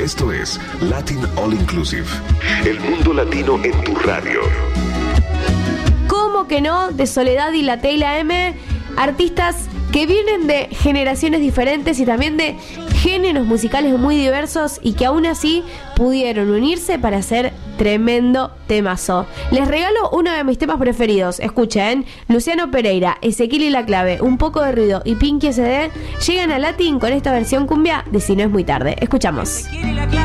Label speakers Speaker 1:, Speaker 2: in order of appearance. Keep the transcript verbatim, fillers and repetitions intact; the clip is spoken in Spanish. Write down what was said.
Speaker 1: Esto es Latin All Inclusive. El mundo latino en tu radio.
Speaker 2: ¿Cómo que no? De Soledad y la Teyla M, artistas que vienen de generaciones diferentes y también de géneros musicales muy diversos y que aún así pudieron unirse para hacer tremendo temazo. Les regalo uno de mis temas preferidos. Escuchen, Luciano Pereira, Ezequiel y la Clave, Un poco de ruido y Pinky S D llegan a Latin con esta versión cumbia de Si no es muy tarde. Escuchamos.